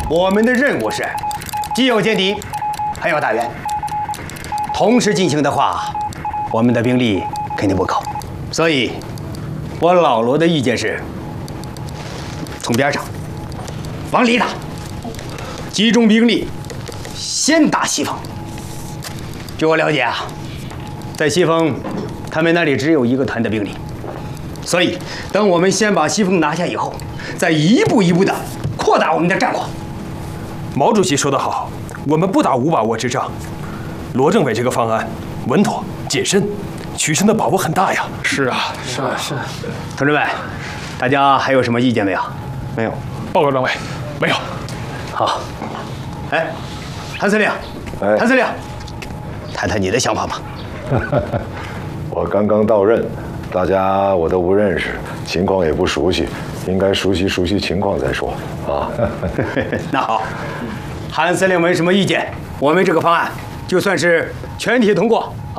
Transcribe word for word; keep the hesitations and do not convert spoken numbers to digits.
我们的任务是既要歼敌，还要打援，同时进行的话，我们的兵力肯定不够。所以，我老罗的意见是，从边上往里打，集中兵力，先打西风。据我了解啊，在西风，他们那里只有一个团的兵力，所以等我们先把西风拿下以后，再一步一步的扩大我们的战况。 毛主席说得好，我们不打无把握之仗。罗政委这个方案稳妥谨慎，取胜的把握很大呀。 是啊，是啊，是。 同志们，大家还有什么意见没有？ 没有。 报告政委，没有。 好。哎，韩司令， 哎， 韩司令，谈谈你的想法吧。 我刚刚到任，大家我都不认识，情况也不熟悉，应该熟悉熟悉情况再说啊。 那好，韩司令没什么意见，我们这个方案就算是全体通过